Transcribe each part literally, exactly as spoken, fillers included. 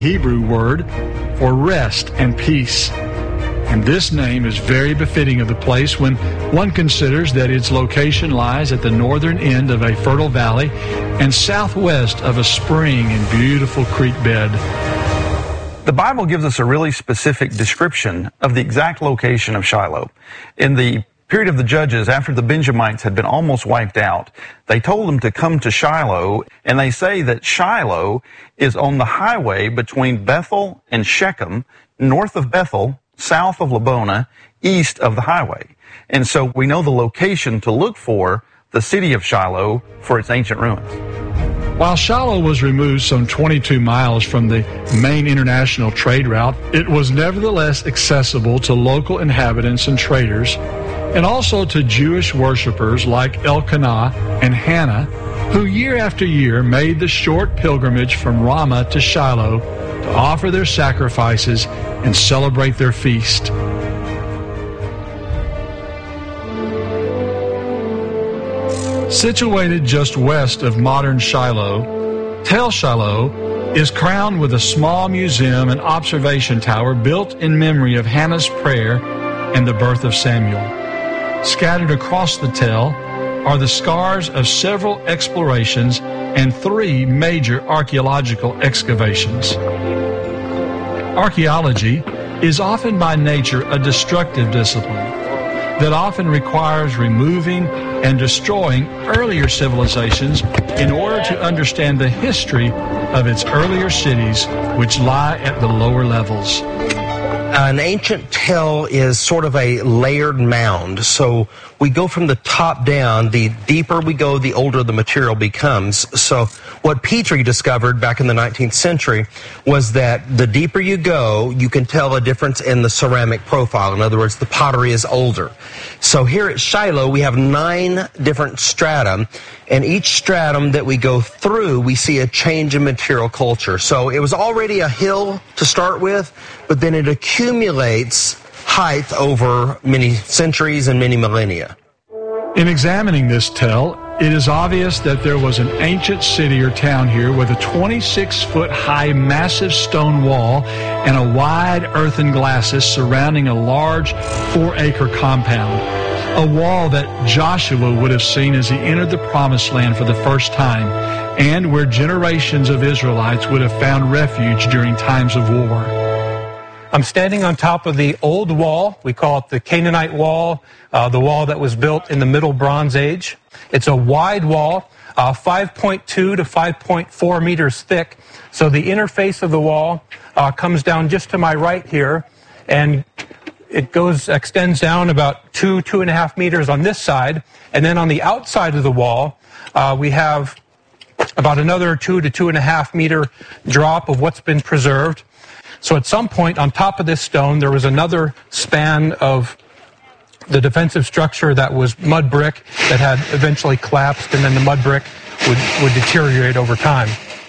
Hebrew word for rest and peace. And this name is very befitting of the place when one considers that its location lies at the northern end of a fertile valley and southwest of a spring and beautiful creek bed. The Bible gives us a really specific description of the exact location of Shiloh. In the period of the Judges, after the Benjamites had been almost wiped out, they told them to come to Shiloh, and they say that Shiloh is on the highway between Bethel and Shechem, north of Bethel, south of Lebonah, east of the highway. And so we know the location to look for the city of Shiloh for its ancient ruins. While Shiloh was removed some twenty-two miles from the main international trade route, it was nevertheless accessible to local inhabitants and traders, and also to Jewish worshipers like Elkanah and Hannah, who year after year made the short pilgrimage from Ramah to Shiloh to offer their sacrifices and celebrate their feast. Situated just west of modern Shiloh, Tel Shiloh is crowned with a small museum and observation tower built in memory of Hannah's prayer and the birth of Samuel. Scattered across the Tel are the scars of several explorations and three major archaeological excavations. Archaeology is often by nature a destructive discipline that often requires removing and destroying earlier civilizations in order to understand the history of its earlier cities, which lie at the lower levels. An ancient tell is sort of a layered mound. So we go from the top down. The deeper we go, the older the material becomes. So what Petrie discovered back in the nineteenth century was that the deeper you go, you can tell a difference in the ceramic profile. In other words, the pottery is older. So here at Shiloh, we have nine different strata, and each stratum that we go through, we see a change in material culture. So it was already a hill to start with, but then it accumulates height over many centuries and many millennia. In examining this tell, it is obvious that there was an ancient city or town here with a twenty-six foot high massive stone wall and a wide earthen glacis surrounding a large four acre compound. A wall that Joshua would have seen as he entered the promised land for the first time, and where generations of Israelites would have found refuge during times of war. I'm standing on top of the old wall. We call it the Canaanite wall, uh, the wall that was built in the Middle Bronze Age. It's a wide wall, uh, five point two to five point four meters thick. So the interface of the wall uh, comes down just to my right here, and it goes extends down about two, two and a half meters on this side. And then on the outside of the wall, uh, we have about another two to two and a half meter drop of what's been preserved. So at some point on top of this stone, there was another span of the defensive structure that was mud brick that had eventually collapsed, and then the mud brick would, would deteriorate over time.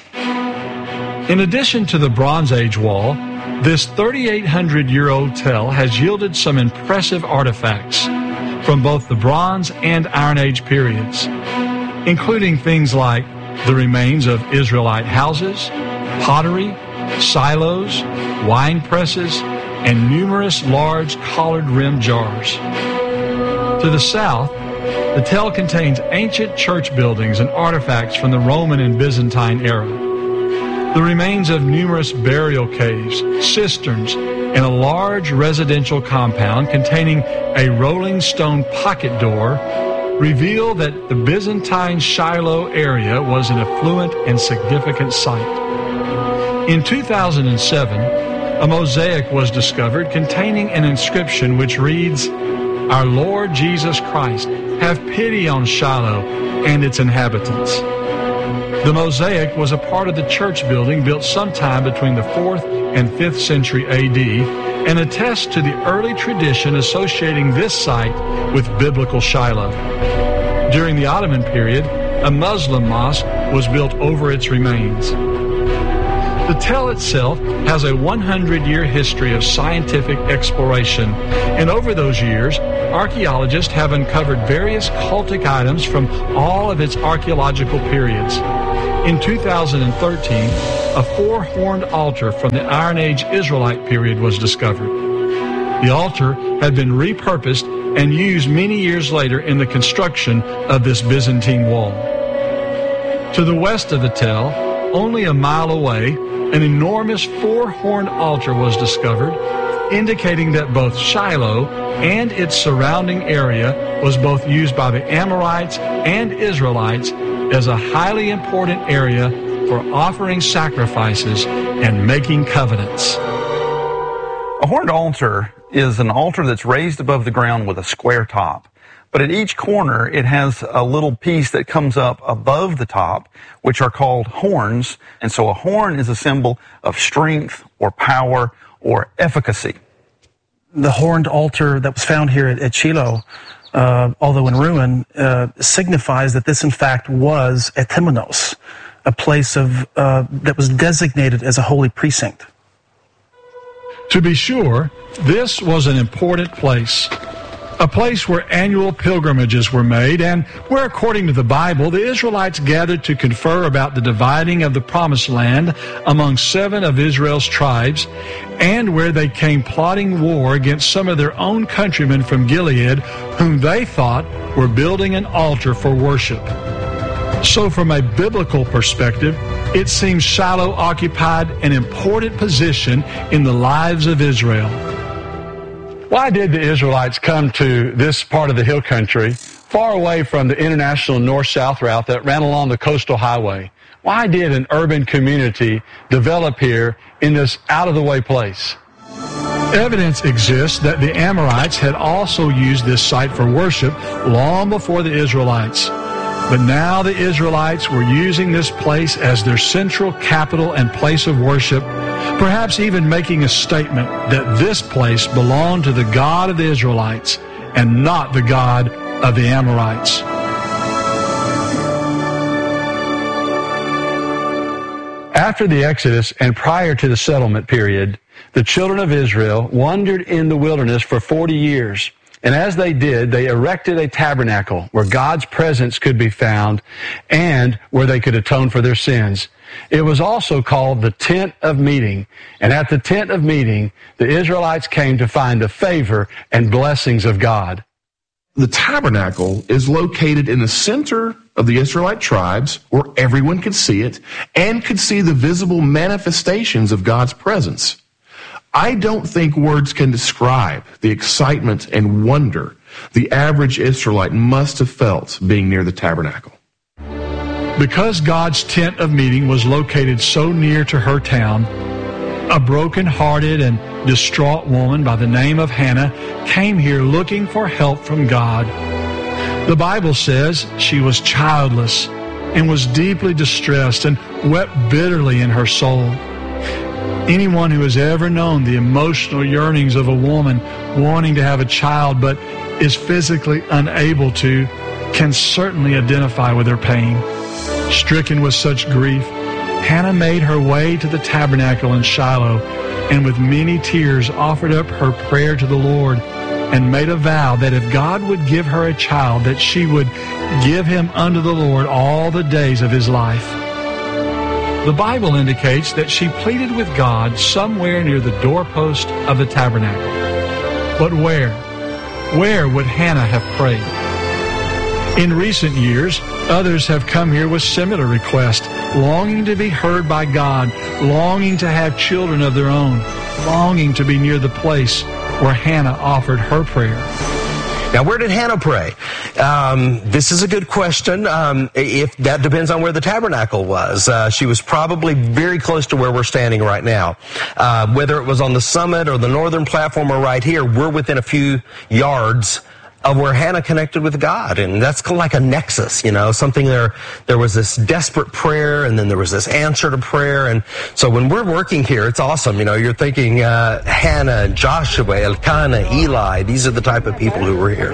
In addition to the Bronze Age wall, this thirty-eight hundred year old tell has yielded some impressive artifacts from both the Bronze and Iron Age periods, including things like the remains of Israelite houses, pottery, silos, wine presses, and numerous large collared-rimmed jars. To the south, the tell contains ancient church buildings and artifacts from the Roman and Byzantine era, the remains of numerous burial caves, cisterns, and a large residential compound containing a rolling stone pocket door reveal that the Byzantine Shiloh area was an affluent and significant site. In two thousand seven, a mosaic was discovered containing an inscription which reads, "Our Lord Jesus Christ, have pity on Shiloh and its inhabitants." The mosaic was a part of the church building built sometime between the fourth and fifth century A D and attests to the early tradition associating this site with biblical Shiloh. During the Ottoman period, a Muslim mosque was built over its remains. The tell itself has a hundred year history of scientific exploration, and over those years, archaeologists have uncovered various cultic items from all of its archaeological periods. In two thousand thirteen, a four-horned altar from the Iron Age Israelite period was discovered. The altar had been repurposed and used many years later in the construction of this Byzantine wall. To the west of the Tell, only a mile away, an enormous four-horned altar was discovered, indicating that both Shiloh and its surrounding area was both used by the Amorites and Israelites as a highly important area for offering sacrifices and making covenants. A horned altar is an altar that's raised above the ground with a square top. But at each corner, it has a little piece that comes up above the top, which are called horns. And so a horn is a symbol of strength or power or efficacy. The horned altar that was found here at, at Shiloh, uh, although in ruin, uh, signifies that this in fact was a temenos, a place of uh, that was designated as a holy precinct. To be sure, this was an important place. A place where annual pilgrimages were made and where, according to the Bible, the Israelites gathered to confer about the dividing of the Promised Land among seven of Israel's tribes, and where they came plotting war against some of their own countrymen from Gilead, whom they thought were building an altar for worship. So from a biblical perspective, it seems Shiloh occupied an important position in the lives of Israel. Why did the Israelites come to this part of the hill country, far away from the international north-south route that ran along the coastal highway? Why did an urban community develop here in this out-of-the-way place? Evidence exists that the Amorites had also used this site for worship long before the Israelites. But now the Israelites were using this place as their central capital and place of worship, perhaps even making a statement that this place belonged to the God of the Israelites and not the God of the Amorites. After the Exodus and prior to the settlement period, the children of Israel wandered in the wilderness for forty years. And as they did, they erected a tabernacle where God's presence could be found and where they could atone for their sins. It was also called the Tent of Meeting. And at the Tent of Meeting, the Israelites came to find the favor and blessings of God. The tabernacle is located in the center of the Israelite tribes where everyone could see it and could see the visible manifestations of God's presence. I don't think words can describe the excitement and wonder the average Israelite must have felt being near the tabernacle. Because God's tent of meeting was located so near to her town, a broken-hearted and distraught woman by the name of Hannah came here looking for help from God. The Bible says she was childless and was deeply distressed and wept bitterly in her soul. Anyone who has ever known the emotional yearnings of a woman wanting to have a child but is physically unable to can certainly identify with her pain. Stricken with such grief, Hannah made her way to the tabernacle in Shiloh and with many tears offered up her prayer to the Lord and made a vow that if God would give her a child, that she would give him unto the Lord all the days of his life. The Bible indicates that she pleaded with God somewhere near the doorpost of the tabernacle. But where? Where would Hannah have prayed? In recent years, others have come here with similar requests, longing to be heard by God, longing to have children of their own, longing to be near the place where Hannah offered her prayer. Now, where did Hannah pray? Um, this is a good question. Um, if that depends on where the tabernacle was. Uh, she was probably very close to where we're standing right now. Uh, whether it was on the summit or the northern platform or right here, we're within a few yards of where Hannah connected with God. And that's kind of like a nexus, you know, something there, there was this desperate prayer and then there was this answer to prayer. And so when we're working here, it's awesome. You know, you're thinking, uh, Hannah, Joshua, Elkanah, Eli, these are the type of people who were here.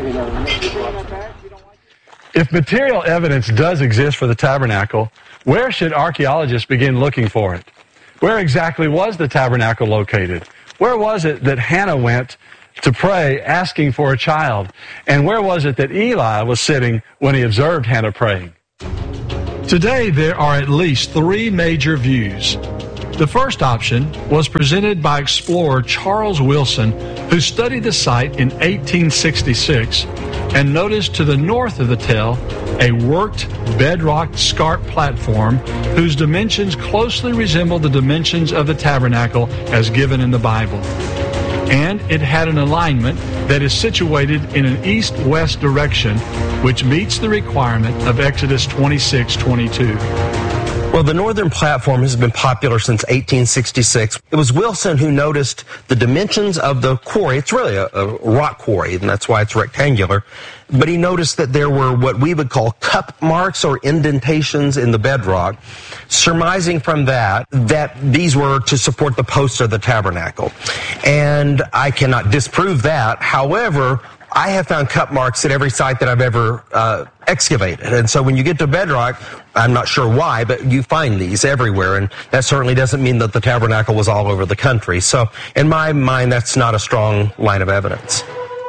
If material evidence does exist for the tabernacle, where should archaeologists begin looking for it? Where exactly was the tabernacle located? Where was it that Hannah went to pray, asking for a child? And where was it that Eli was sitting when he observed Hannah praying? Today, there are at least three major views. The first option was presented by explorer Charles Wilson, who studied the site in eighteen sixty-six and noticed to the north of the Tel a worked bedrock scarp platform whose dimensions closely resemble the dimensions of the tabernacle as given in the Bible. And it had an alignment that is situated in an east-west direction, which meets the requirement of Exodus twenty-six twenty-two. Well, the northern platform has been popular since eighteen sixty-six. It was Wilson who noticed the dimensions of the quarry. It's really a, a rock quarry, and that's why it's rectangular. But he noticed that there were what we would call cup marks or indentations in the bedrock, surmising from that that these were to support the posts of the tabernacle. And I cannot disprove that. However, I have found cup marks at every site that I've ever uh, excavated. And so when you get to bedrock, I'm not sure why, but you find these everywhere. And that certainly doesn't mean that the tabernacle was all over the country. So in my mind, that's not a strong line of evidence.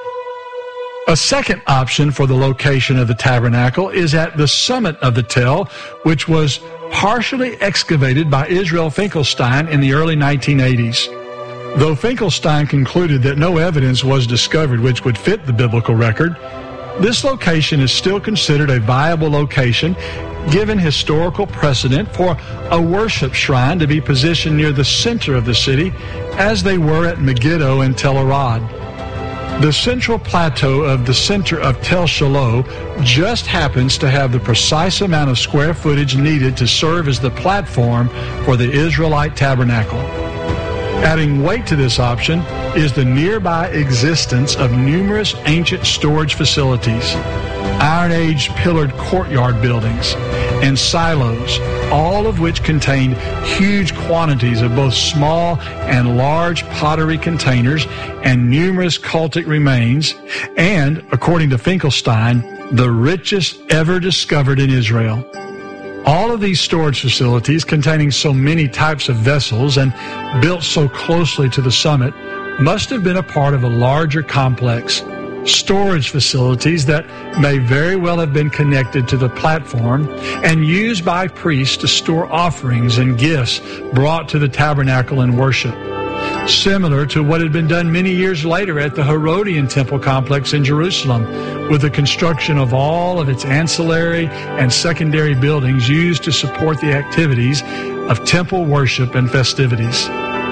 A second option for the location of the tabernacle is at the summit of the Tel, which was partially excavated by Israel Finkelstein in the early nineteen eighties. Though Finkelstein concluded that no evidence was discovered which would fit the biblical record, this location is still considered a viable location given historical precedent for a worship shrine to be positioned near the center of the city as they were at Megiddo and Tel Arad. The central plateau of the center of Tel Shiloh just happens to have the precise amount of square footage needed to serve as the platform for the Israelite tabernacle. Adding weight to this option is the nearby existence of numerous ancient storage facilities, Iron Age pillared courtyard buildings, and silos, all of which contained huge quantities of both small and large pottery containers and numerous cultic remains, and, according to Finkelstein, the richest ever discovered in Israel. All of these storage facilities, containing so many types of vessels and built so closely to the summit, must have been a part of a larger complex. Storage facilities that may very well have been connected to the platform and used by priests to store offerings and gifts brought to the tabernacle in worship. Similar to what had been done many years later at the Herodian temple complex in Jerusalem, with the construction of all of its ancillary and secondary buildings used to support the activities of temple worship and festivities.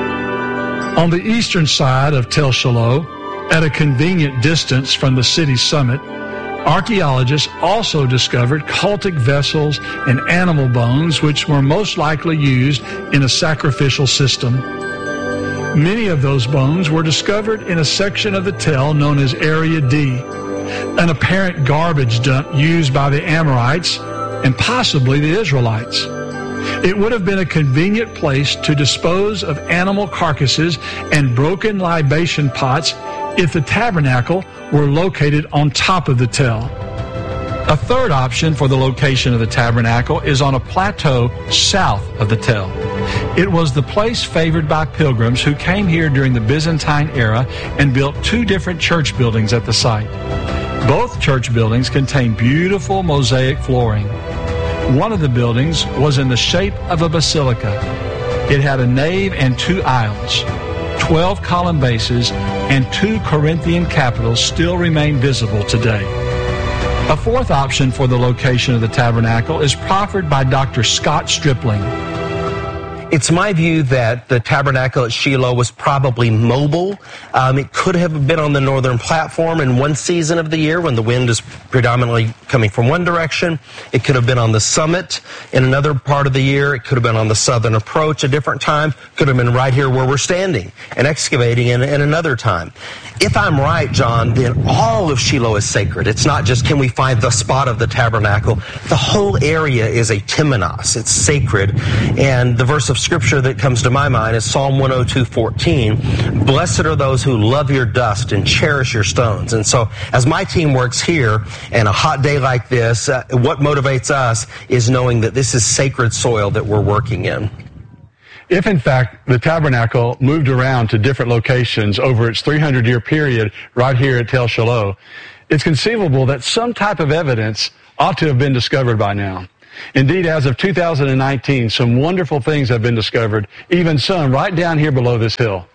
On the eastern side of Tel Shiloh, at a convenient distance from the city's summit, archaeologists also discovered cultic vessels and animal bones which were most likely used in a sacrificial system. Many of those bones were discovered in a section of the Tel known as Area D, an apparent garbage dump used by the Amorites and possibly the Israelites. It would have been a convenient place to dispose of animal carcasses and broken libation pots if the tabernacle were located on top of the Tel. A third option for the location of the tabernacle is on a plateau south of the Tel. It was the place favored by pilgrims who came here during the Byzantine era and built two different church buildings at the site. Both church buildings contain beautiful mosaic flooring. One of the buildings was in the shape of a basilica. It had a nave and two aisles. Twelve column bases and two Corinthian capitals still remain visible today. A fourth option for the location of the tabernacle is proffered by Doctor Scott Stripling. It's my view that the tabernacle at Shiloh was probably mobile. Um, it could have been on the northern platform in one season of the year when the wind is predominantly coming from one direction. It could have been on the summit in another part of the year. It could have been on the southern approach a different time. Could have been right here where we're standing and excavating in, in another time. If I'm right, John, then all of Shiloh is sacred. It's not just can we find the spot of the tabernacle. The whole area is a temenos. It's sacred. And the verse of scripture that comes to my mind is Psalm one oh two fourteen. Blessed are those who love your dust and cherish your stones. And so as my team works here and a hot day like this, uh, what motivates us is knowing that this is sacred soil that we're working in. If, in fact, the tabernacle moved around to different locations over its three hundred year period right here at Tel Shiloh, it's conceivable that some type of evidence ought to have been discovered by now. Indeed, as of two thousand nineteen, some wonderful things have been discovered, even some right down here below this hill.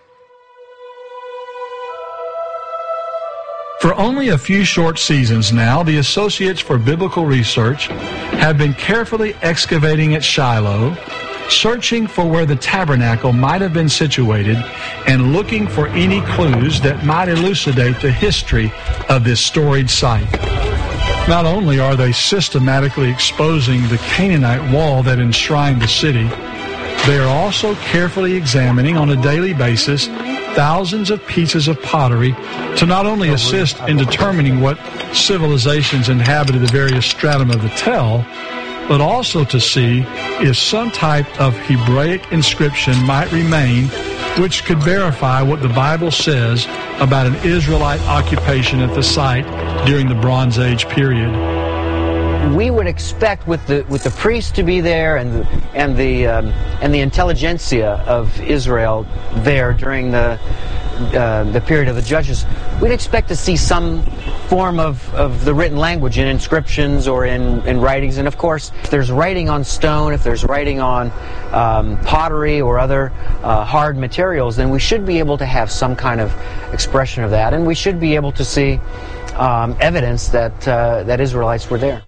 For only a few short seasons now, the Associates for Biblical Research have been carefully excavating at Shiloh, searching for where the tabernacle might have been situated and looking for any clues that might elucidate the history of this storied site. Not only are they systematically exposing the Canaanite wall that enshrined the city, they are also carefully examining on a daily basis thousands of pieces of pottery to not only assist in determining what civilizations inhabited the various stratum of the tell, but also to see if some type of Hebraic inscription might remain which could verify what the Bible says about an Israelite occupation at the site during the Bronze Age period. We would expect with the with the priests to be there and the and the um, and the intelligentsia of Israel there during the uh, the period of the Judges, we'd expect to see some form of, of the written language in inscriptions or in, in writings. And of course, if there's writing on stone, if there's writing on um, pottery or other uh, hard materials, then we should be able to have some kind of expression of that, and we should be able to see Um, evidence that uh, that Israelites were there.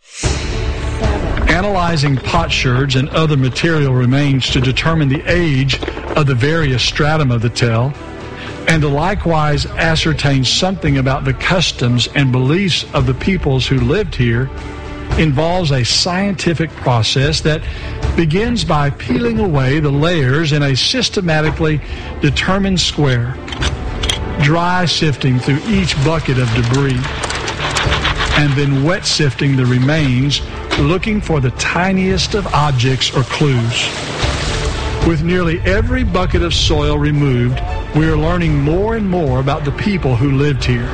Analyzing potsherds and other material remains to determine the age of the various stratum of the tell, and to likewise ascertain something about the customs and beliefs of the peoples who lived here, involves a scientific process that begins by peeling away the layers in a systematically determined square, dry sifting through each bucket of debris, and then wet sifting the remains, looking for the tiniest of objects or clues. With nearly every bucket of soil removed, we are learning more and more about the people who lived here.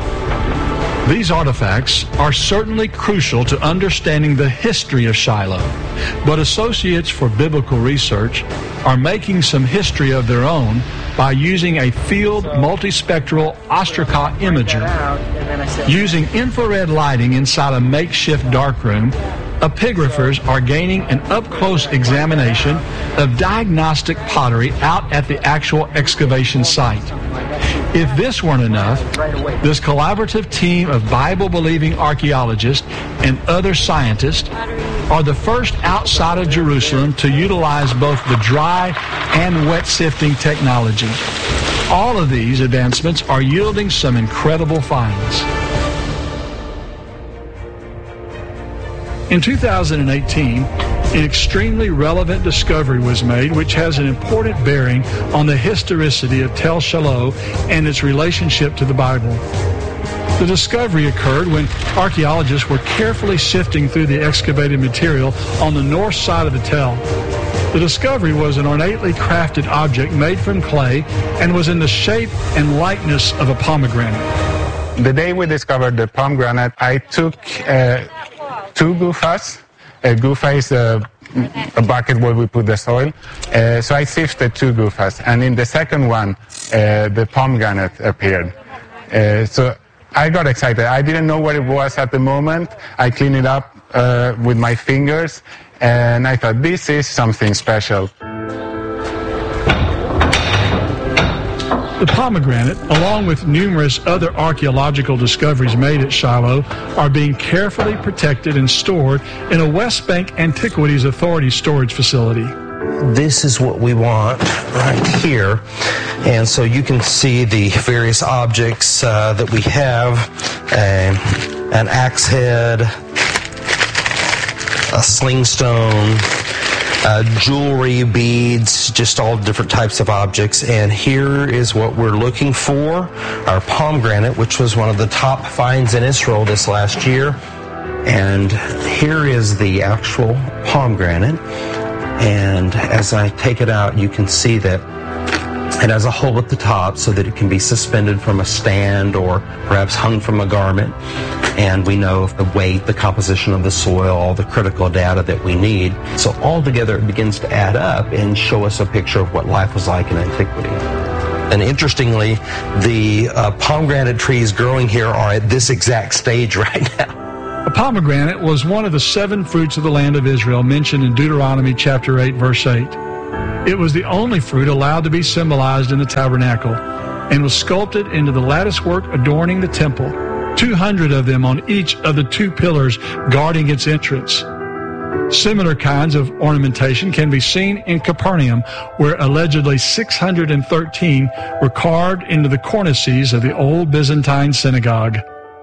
These artifacts are certainly crucial to understanding the history of Shiloh, but Associates for Biblical Research are making some history of their own by using a field multispectral Ostraka imager. Using infrared lighting inside a makeshift darkroom, epigraphers are gaining an up-close examination of diagnostic pottery out at the actual excavation site. If this weren't enough, this collaborative team of Bible-believing archaeologists and other scientists are the first outside of Jerusalem to utilize both the dry and wet sifting technology. All of these advancements are yielding some incredible finds. In two thousand eighteen, an extremely relevant discovery was made which has an important bearing on the historicity of Tel Shiloh and its relationship to the Bible. The discovery occurred when archaeologists were carefully sifting through the excavated material on the north side of the tell. The discovery was an ornately crafted object made from clay and was in the shape and likeness of a pomegranate. The day we discovered the pomegranate, I took uh, two gufas. A gufa is a, a bucket where we put the soil. Uh, so I sifted two gufas, and in the second one, uh, the pomegranate appeared. Uh, so I got excited. I didn't know what it was at the moment. I cleaned it up uh, with my fingers, and I thought, this is something special. The pomegranate, along with numerous other archaeological discoveries made at Shiloh, are being carefully protected and stored in a West Bank Antiquities Authority storage facility. This is what we want right here. And so you can see the various objects uh, that we have. Uh, an axe head, a sling stone, Uh, jewelry, beads, just all different types of objects. And here is what we're looking for, our pomegranate, which was one of the top finds in Israel this last year. And here is the actual pomegranate. And as I take it out, you can see that it has a hole at the top so that it can be suspended from a stand or perhaps hung from a garment. And we know the weight, the composition of the soil, all the critical data that we need. So altogether it begins to add up and show us a picture of what life was like in antiquity. And interestingly, the uh, pomegranate trees growing here are at this exact stage right now. A pomegranate was one of the seven fruits of the land of Israel mentioned in Deuteronomy chapter eight, verse eight. It was the only fruit allowed to be symbolized in the tabernacle and was sculpted into the lattice work adorning the temple, two hundred of them on each of the two pillars guarding its entrance. Similar kinds of ornamentation can be seen in Capernaum, where allegedly six hundred thirteen were carved into the cornices of the old Byzantine synagogue.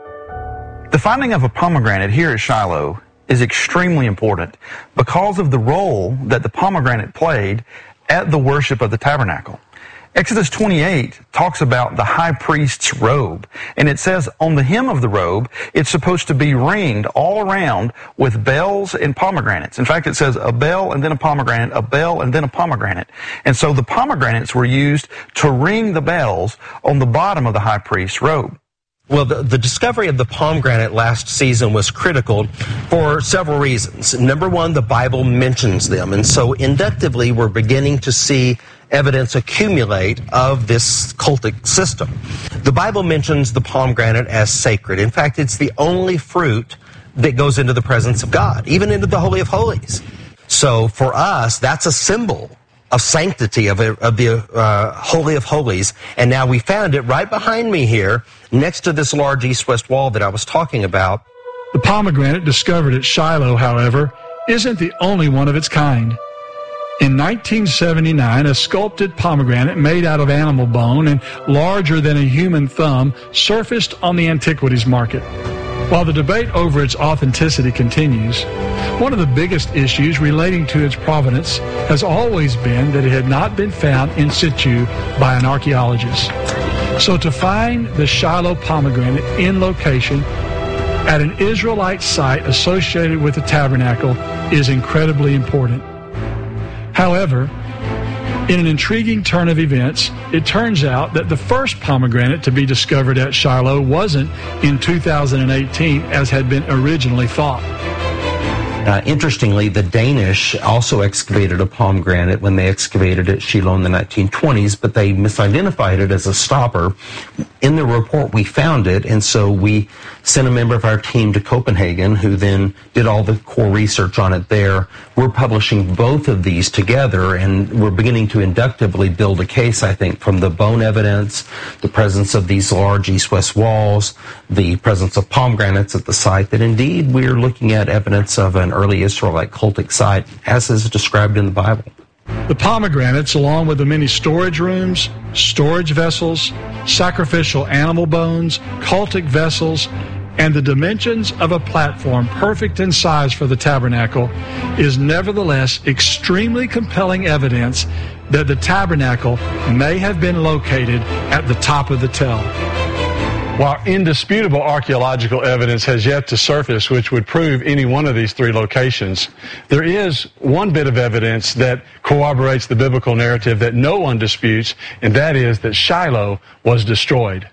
The finding of a pomegranate here at Shiloh is extremely important because of the role that the pomegranate played at the worship of the tabernacle. Exodus twenty-eight talks about the high priest's robe, and it says on the hem of the robe, it's supposed to be ringed all around with bells and pomegranates. In fact, it says a bell and then a pomegranate, a bell and then a pomegranate. And so the pomegranates were used to ring the bells on the bottom of the high priest's robe. Well, the, the discovery of the pomegranate last season was critical for several reasons. Number one, the Bible mentions them, and so inductively we're beginning to see evidence accumulate of this cultic system. The Bible mentions the pomegranate as sacred. In fact, it's the only fruit that goes into the presence of God, even into the Holy of Holies. So for us, that's a symbol of sanctity of, a, of the uh, Holy of Holies. And now we found it right behind me here, next to this large east-west wall that I was talking about. The pomegranate discovered at Shiloh, however, isn't the only one of its kind. In nineteen seventy-nine, a sculpted pomegranate made out of animal bone and larger than a human thumb surfaced on the antiquities market. While the debate over its authenticity continues, one of the biggest issues relating to its provenance has always been that it had not been found in situ by an archaeologist. So to find the Shiloh pomegranate in location at an Israelite site associated with the tabernacle is incredibly important. However, in an intriguing turn of events, it turns out that the first pomegranate to be discovered at Shiloh wasn't in two thousand eighteen as had been originally thought. Uh, interestingly, the Danish also excavated a pomegranate when they excavated at Shiloh in the nineteen twenties, but they misidentified it as a stopper. In the report, we found it, and so we sent a member of our team to Copenhagen, who then did all the core research on it there. We're publishing both of these together, and we're beginning to inductively build a case, I think, from the bone evidence, the presence of these large east-west walls, the presence of pomegranates at the site, that indeed we're looking at evidence of an early Israelite cultic site, as is described in the Bible. The pomegranates, along with the many storage rooms, storage vessels, sacrificial animal bones, cultic vessels, and the dimensions of a platform perfect in size for the tabernacle, is nevertheless extremely compelling evidence that the tabernacle may have been located at the top of the tell. While indisputable archaeological evidence has yet to surface which would prove any one of these three locations, there is one bit of evidence that corroborates the biblical narrative that no one disputes, and that is that Shiloh was destroyed.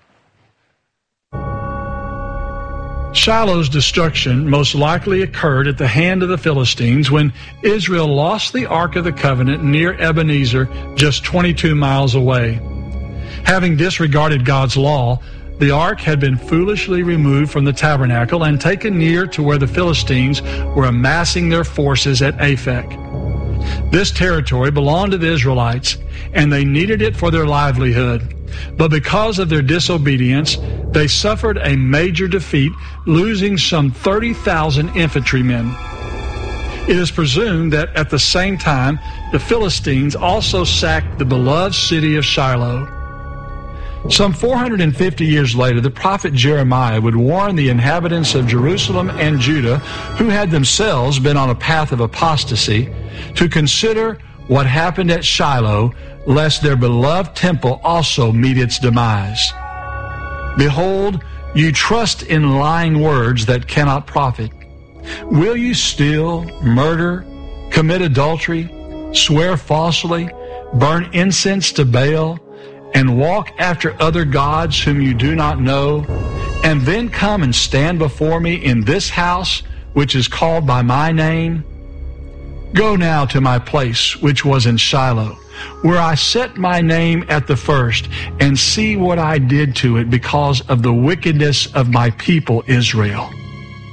Shiloh's destruction most likely occurred at the hand of the Philistines when Israel lost the Ark of the Covenant near Ebenezer, just twenty-two miles away. Having disregarded God's law, the ark had been foolishly removed from the tabernacle and taken near to where the Philistines were amassing their forces at Aphek. This territory belonged to the Israelites, and they needed it for their livelihood. But because of their disobedience, they suffered a major defeat, losing some thirty thousand infantrymen. It is presumed that at the same time, the Philistines also sacked the beloved city of Shiloh. Some four hundred fifty years later, the prophet Jeremiah would warn the inhabitants of Jerusalem and Judah, who had themselves been on a path of apostasy, to consider what happened at Shiloh, lest their beloved temple also meet its demise. Behold, you trust in lying words that cannot profit. Will you steal, murder, commit adultery, swear falsely, burn incense to Baal, and walk after other gods whom you do not know, and then come and stand before me in this house, which is called by my name? Go now to my place, which was in Shiloh, where I set my name at the first, and see what I did to it because of the wickedness of my people Israel.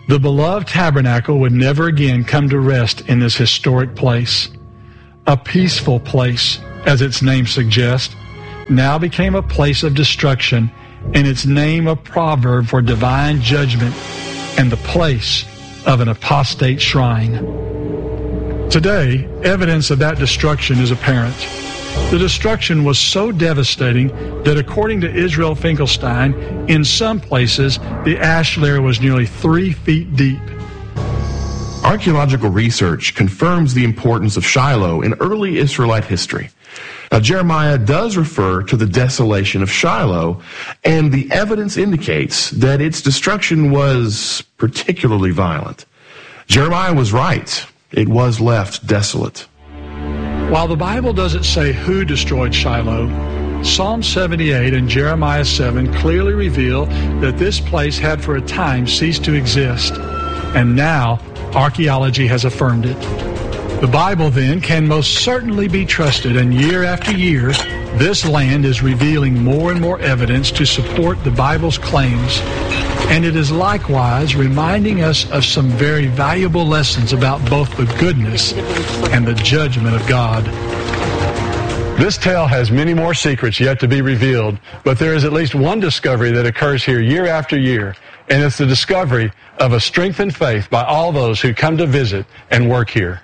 The beloved tabernacle would never again come to rest in this historic place. A peaceful place, as its name suggests, now became a place of destruction, and its name a proverb for divine judgment and the place of an apostate shrine. Today, evidence of that destruction is apparent. The destruction was so devastating that according to Israel Finkelstein, in some places, the ash layer was nearly three feet deep. Archaeological research confirms the importance of Shiloh in early Israelite history. Now, Jeremiah does refer to the desolation of Shiloh, and the evidence indicates that its destruction was particularly violent. Jeremiah was right. It was left desolate. While the Bible doesn't say who destroyed Shiloh, Psalm seventy-eight and Jeremiah seven clearly reveal that this place had for a time ceased to exist, and now archaeology has affirmed it. The Bible, then, can most certainly be trusted, and year after year, this land is revealing more and more evidence to support the Bible's claims, and it is likewise reminding us of some very valuable lessons about both the goodness and the judgment of God. This tale has many more secrets yet to be revealed, but there is at least one discovery that occurs here year after year, and it's the discovery of a strengthened faith by all those who come to visit and work here.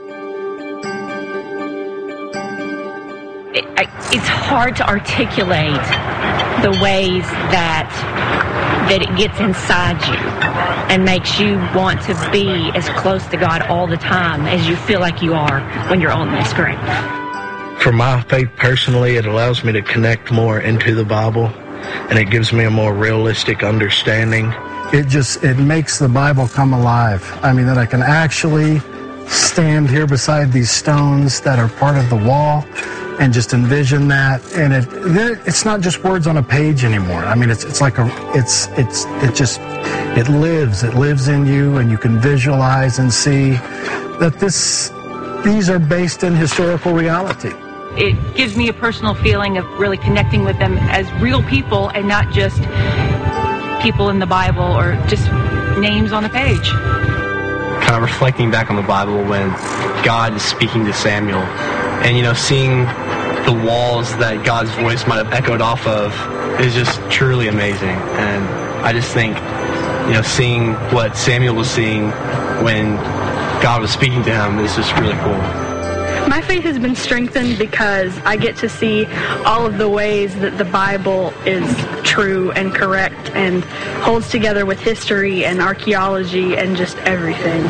It, it's hard to articulate the ways that that it gets inside you and makes you want to be as close to God all the time as you feel like you are when you're on this screen. For my faith personally, it allows me to connect more into the Bible, and it gives me a more realistic understanding. It just, it makes the Bible come alive. I mean, that I can actually stand here beside these stones that are part of the wall and just envision that, and it it's not just words on a page anymore. I mean, it's it's like a it's it's it just it lives it lives in you, and you can visualize and see that this these are based in historical reality. It gives me a personal feeling of really connecting with them as real people and not just people in the Bible or just names on a page. Kind of reflecting back on the Bible when God is speaking to Samuel, and you know, seeing the walls that God's voice might have echoed off of is just truly amazing. And I just think, you know, seeing what Samuel was seeing when God was speaking to him is just really cool. My faith has been strengthened because I get to see all of the ways that the Bible is true and correct and holds together with history and archaeology and just everything.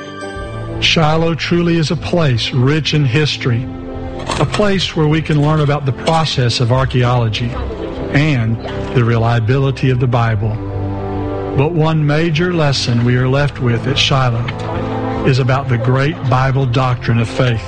Shiloh truly is a place rich in history, a place where we can learn about the process of archaeology and the reliability of the Bible. But one major lesson we are left with at Shiloh is about the great Bible doctrine of faith.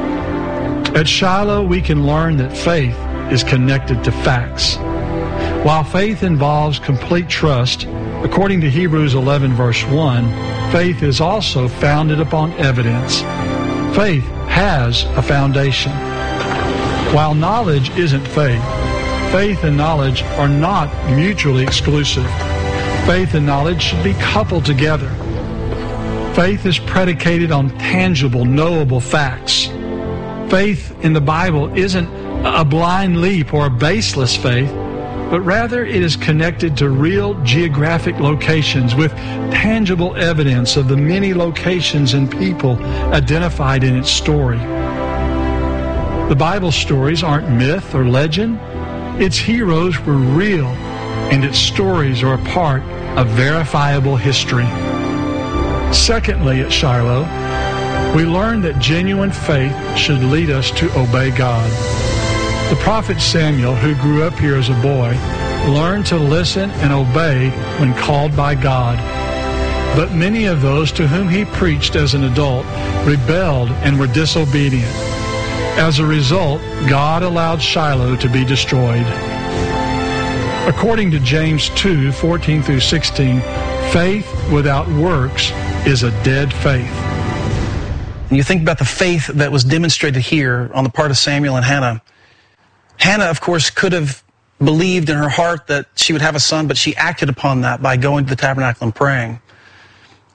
At Shiloh, we can learn that faith is connected to facts. While faith involves complete trust, according to Hebrews eleven verse one, faith is also founded upon evidence. Faith has a foundation. While knowledge isn't faith, faith and knowledge are not mutually exclusive. Faith and knowledge should be coupled together. Faith is predicated on tangible, knowable facts. Faith in the Bible isn't a blind leap or a baseless faith, but rather it is connected to real geographic locations with tangible evidence of the many locations and people identified in its story. The Bible stories aren't myth or legend. Its heroes were real, and its stories are a part of verifiable history. Secondly, at Shiloh, we learn that genuine faith should lead us to obey God. The prophet Samuel, who grew up here as a boy, learned to listen and obey when called by God. But many of those to whom he preached as an adult rebelled and were disobedient. As a result, God allowed Shiloh to be destroyed. According to James two, fourteen through sixteen, faith without works is a dead faith. And you think about the faith that was demonstrated here on the part of Samuel and Hannah. Hannah, of course, could have believed in her heart that she would have a son, but she acted upon that by going to the tabernacle and praying.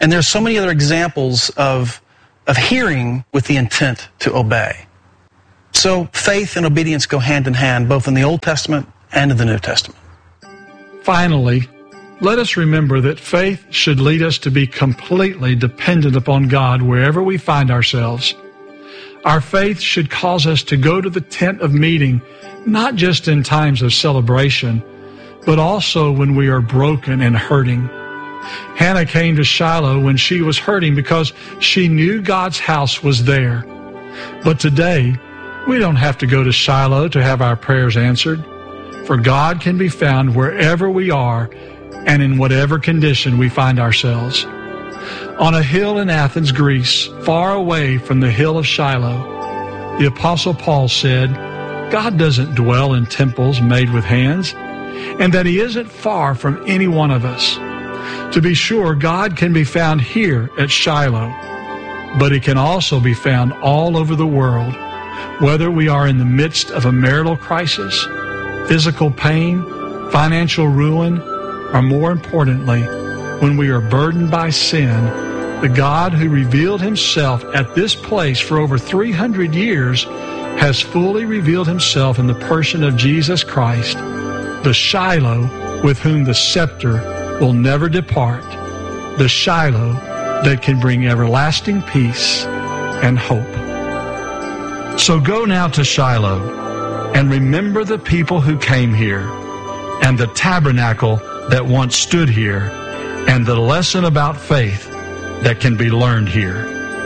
And there's so many other examples of, of hearing with the intent to obey. So faith and obedience go hand in hand, both in the Old Testament and in the New Testament. Finally, let us remember that faith should lead us to be completely dependent upon God wherever we find ourselves. Our faith should cause us to go to the tent of meeting, not just in times of celebration, but also when we are broken and hurting. Hannah came to Shiloh when she was hurting because she knew God's house was there. But today, we don't have to go to Shiloh to have our prayers answered, for God can be found wherever we are and in whatever condition we find ourselves. On a hill in Athens, Greece, far away from the hill of Shiloh, the Apostle Paul said, God doesn't dwell in temples made with hands, and that He isn't far from any one of us. To be sure, God can be found here at Shiloh, but He can also be found all over the world, whether we are in the midst of a marital crisis, physical pain, financial ruin, or more importantly, when we are burdened by sin. The God who revealed Himself at this place for over three hundred years has fully revealed Himself in the person of Jesus Christ, the Shiloh with whom the scepter will never depart, the Shiloh that can bring everlasting peace and hope. So go now to Shiloh and remember the people who came here and the tabernacle that once stood here and the lesson about faith that can be learned here.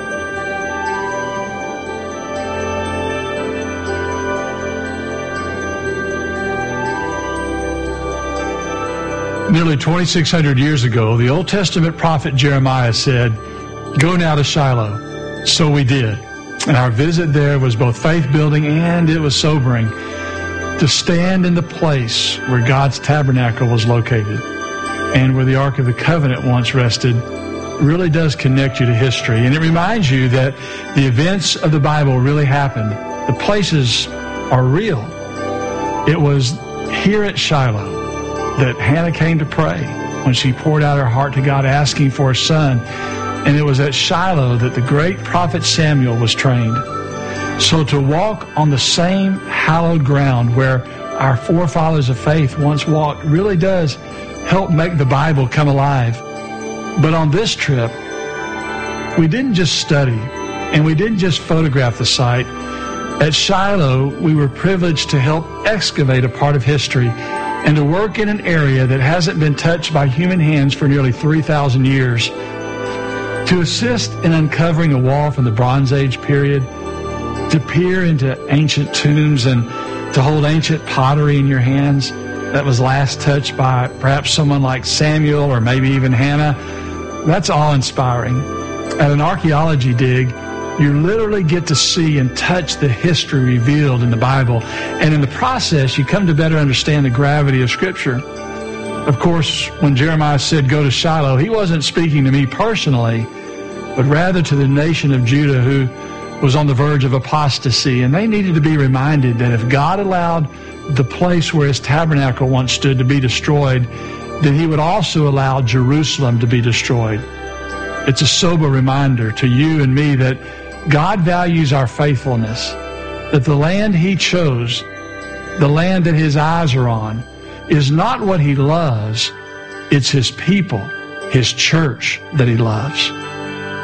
Nearly twenty-six hundred years ago, the Old Testament prophet Jeremiah said, "Go now to Shiloh." So we did. And our visit there was both faith-building and it was sobering. To stand in the place where God's tabernacle was located and where the Ark of the Covenant once rested really does connect you to history. And it reminds you that the events of the Bible really happened. The places are real. It was here at Shiloh that Hannah came to pray when she poured out her heart to God asking for a son. And it was at Shiloh that the great prophet Samuel was trained. So to walk on the same hallowed ground where our forefathers of faith once walked really does help make the Bible come alive. But on this trip, we didn't just study and we didn't just photograph the site. At Shiloh, we were privileged to help excavate a part of history and to work in an area that hasn't been touched by human hands for nearly three thousand years. To assist in uncovering a wall from the Bronze Age period, to peer into ancient tombs and to hold ancient pottery in your hands that was last touched by perhaps someone like Samuel or maybe even Hannah, that's awe-inspiring. At an archaeology dig, you literally get to see and touch the history revealed in the Bible. And in the process, you come to better understand the gravity of Scripture. Of course, when Jeremiah said, "Go to Shiloh," he wasn't speaking to me personally, but rather to the nation of Judah who was on the verge of apostasy. And they needed to be reminded that if God allowed the place where His tabernacle once stood to be destroyed, then He would also allow Jerusalem to be destroyed. It's a sober reminder to you and me that God values our faithfulness, that the land He chose, the land that His eyes are on, is not what He loves, it's His people, His church that He loves.